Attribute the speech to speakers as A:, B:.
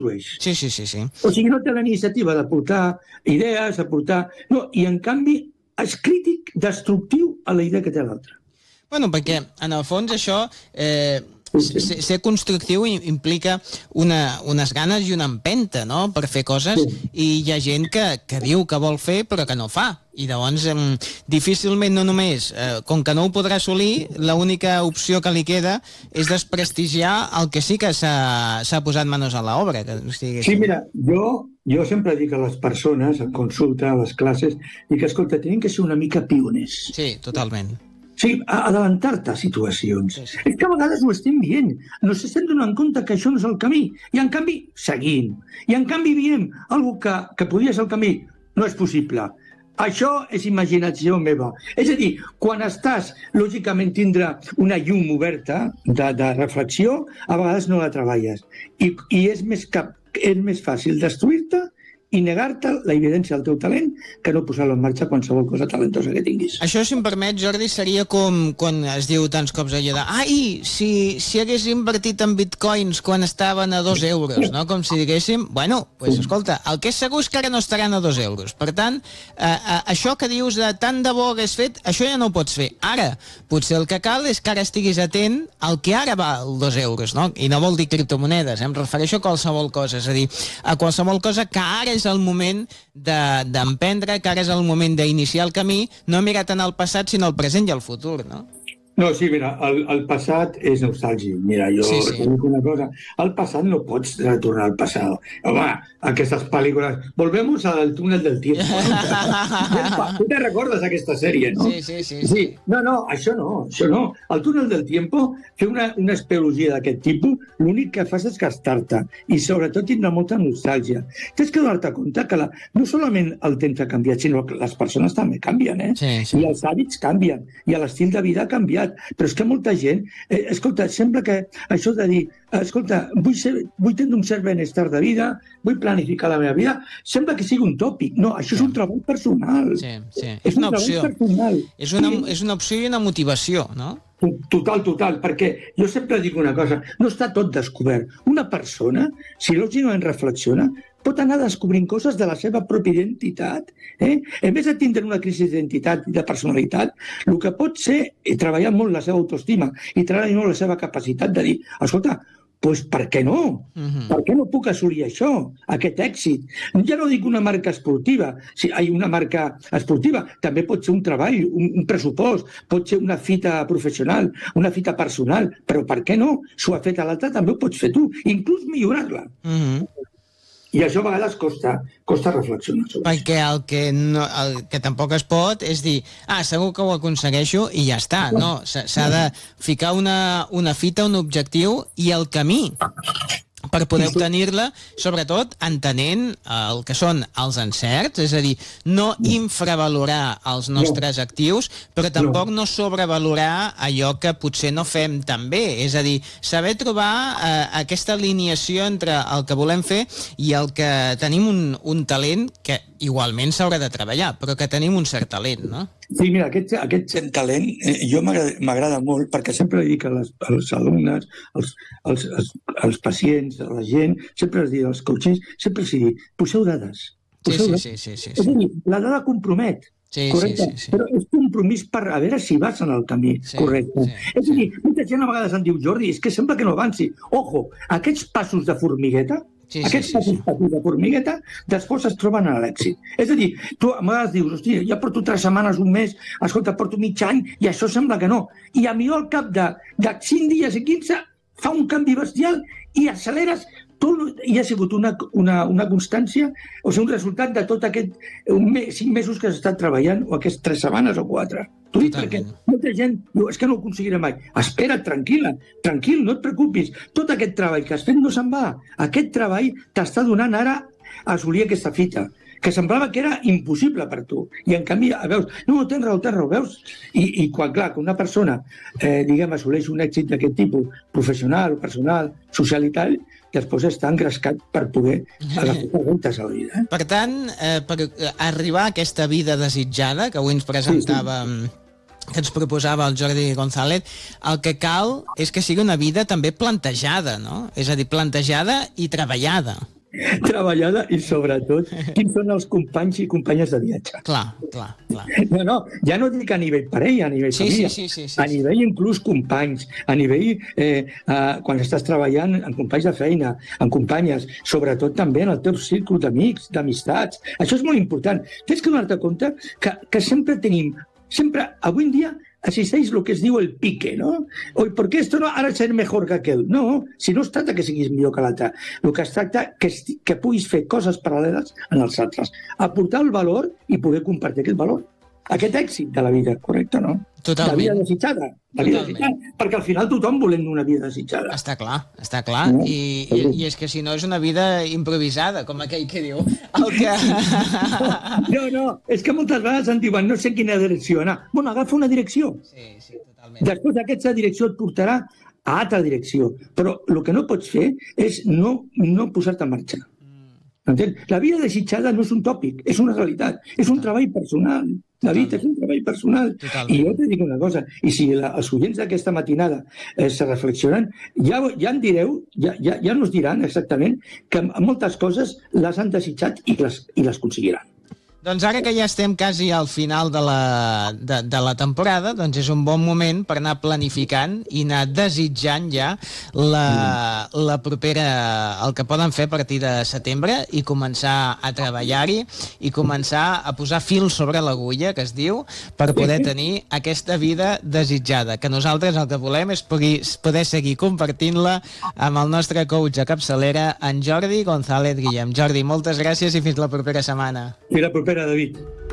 A: construeix.
B: Sí.
A: O sigui, no té la iniciativa d'aportar idees, No, i en canvi és crític, destructiu a la idea que té l'altre.
B: Bueno, perquè en el fons això... Ser constructiu implica unes ganes i una empenta, no?, per fer coses, i hi ha gent que diu que vol fer però que no fa, i llavors difícilment, no només com que no ho podrà assolir, l'única opció que li queda és desprestigiar el que sí que s'ha posat manos a l'obra.
A: Sí, mira, jo sempre dic a les persones en consulta, a les classes, dic, escolta, tenim que ser una mica pioners.
B: Sí, totalment.
A: Sí, adelantar-te a situacions. Sí. És que a vegades ho estem dient. No s'estem donant compte que això no és el camí. I en canvi, seguim. I en canvi diem alguna que podria ser el camí. No és possible. Això és imaginació meva. És a dir, quan estàs, lògicament, tindrà una llum oberta de reflexió, a vegades no la treballes. I és més fàcil destruir-te i negar-te la evidència del teu talent que no posar-lo en marxa qualsevol cosa talentosa que tinguis.
B: Això, si em permet, Jordi, seria com quan es diu tants cops allò de si hagués invertit en bitcoins quan estaven a 2 euros, no? Com si diguéssim, bueno, pues, escolta, el que és segur és que ara no estaran a 2 euros. Per tant, això que dius de tant de bo hagués fet, això ja no ho pots fer. Ara, potser el que cal és que ara estiguis atent al que ara val 2 euros, no? I no vol dir criptomonedes, em refereixo a qualsevol cosa, és a dir, a qualsevol cosa que ara és el moment d'emprendre, que ara és el moment d'iniciar el camí, no mirar tant al passat, sinó al present i al futur, no?
A: No, sí, mira, el passat és nostàlgic. Mira, jo dic una cosa, el passat no pots retornar al passat. Home, aquestes pel·lícules... Volvemos al túnel del tiempo. Tu te recordes aquesta sèrie, no?
B: Sí.
A: No, això no. El túnel del tiempo, fer una espeleologia d'aquest tipus, l'únic que fas és gastar-te i sobretot tindrà molta nostàlgia. Tens que donar-te compte que no solament el temps ha canviat, sinó que les persones també canvien, I els hàbits canvien, i l'estil de vida ha canviat. Però és que molta gent... escolta, sembla que això de dir escolta, vull tenir un cert benestar de vida, vull planificar la meva vida, sembla que sigui un tòpic. No, això és un treball personal.
B: Sí. És una opció. És una opció i una motivació, no?
A: Total, perquè jo sempre dic una cosa, no està tot descobert. Una persona, si lògicament reflexiona, pot anar descobrint coses de la seva pròpia identitat. En vez de tindre una crisi d'identitat i de personalitat, el que pot ser treballar molt la seva autoestima i treballar molt la seva capacitat de dir, escolta, doncs per què no? Per què no puc assolir això, aquest èxit? Ja no dic una marca esportiva. Si hi ha una marca esportiva, també pot ser un treball, un pressupost, pot ser una fita professional, una fita personal, però per què no? Si ho ha fet a l'altre, també ho pots fer tu, inclús millorar-la. I això a vegades costa reflexionar sobre
B: perquè el que tampoc es pot és dir, segur que ho aconsegueixo i ja està, no, s'ha de ficar una fita, un objectiu i el camí per poder obtenir-la, sobretot entenent el que són els encerts, és a dir, no infravalorar els nostres actius, però tampoc no sobrevalorar allò que potser no fem tan bé, és a dir, saber trobar aquesta alineació entre el que volem fer i el que tenim un talent que igualment s'haurà de treballar, però que tenim un cert talent, no?
A: Sí, mira, aquest talent jo m'agrada molt perquè sempre dic als alumnes, als pacients, a la gent, sempre els dic, als coaches, sempre els dic, poseu dades.
B: Sí.
A: És a dir, la dada compromet. Correcte. Però és compromís per a veure si vas en el camí correcte. És a dir, molta gent a vegades em diu, Jordi, és que sembla que no avanci. Ojo, aquests passos de formigueta, aquests passos de formigueta després es troben a l'èxit. És a dir, tu a vegades dius, hòstia, ja porto 3 setmanes, un mes, escolta, porto mig any i això sembla que no. I a mi al cap de 5 dies i 15 fa un canvi bestial i acceleres tot, i ha sigut una constància, o sigui, un resultat de tot aquest 5 mesos que has estat treballant, o aquestes 3 setmanes o 4. T'ho dic perquè molta gent diu, és que no ho aconseguiré mai. Espera't, tranquil, no et preocupis. Tot aquest treball que has fet no se'n va. Aquest treball t'està donant ara a assolir aquesta fita, que semblava que era impossible per tu. I en canvi, veus, no, tens raó, veus? I quan, clar, que una persona, assoleix un èxit d'aquest tipus, professional, personal, social i tal, després està engrescat per poder agafar preguntes a la vida.
B: Per tant, per arribar a aquesta vida desitjada, que avui ens presentava que ens proposava el Jordi González, el que cal és que sigui una vida també plantejada, no? És a dir, plantejada i treballada.
A: Treballada i, sobretot, quins són els companys i companyes de viatge.
B: Clar.
A: No, ja no dic a nivell parella, a nivell família, a nivell inclús companys, a nivell quan estàs treballant amb companys de feina, amb companyes, sobretot també en el teu círculo d'amics, d'amistats. Això és molt important. Tens que donar-te compte que sempre tenim, avui en dia, existeix el que es diu el pique, ¿no? Oi, ¿por qué esto no ara ser mejor que aquel? No, si no es tracta que siguis millor que l'altre. El que es tracta que puguis fer coses paral·leles en els altres. Aportar el valor i poder compartir aquest valor. Aquest èxit de la vida, correcte, no?
B: Totalment.
A: La vida desitjada. Perquè al final tothom volem una vida desitjada.
B: Està clar. No? I és que si no és una vida improvisada, com aquell que diu.
A: No, és que moltes vegades em diuen no sé quina direcció anar. Bueno, agafa una direcció.
B: Sí, totalment.
A: Després aquesta direcció et portarà a altra direcció. Però el que no pots fer és no posar-te en marxa. Entens? La vida desitjada no és un tòpic, és una realitat, és un treball personal. La vida és un treball personal.
B: Totalment.
A: I jo t'he dit una cosa, i si els oients d'aquesta matinada se reflexionen, ja en direu, ja nos diran exactament que moltes coses les han desitjat i les aconseguiran.
B: Doncs ara que ja estem quasi al final de la temporada, doncs és un bon moment per anar planificant i anar desitjant ja la propera, el que poden fer a partir de setembre i començar a treballar-hi i començar a posar fil sobre l'agulla, que es diu, per poder tenir aquesta vida desitjada, que nosaltres el que volem és poder seguir compartint-la amb el nostre coach de capçalera, en Jordi González Guillem. Jordi, moltes gràcies i fins la propera setmana.
A: Fins la propera, David.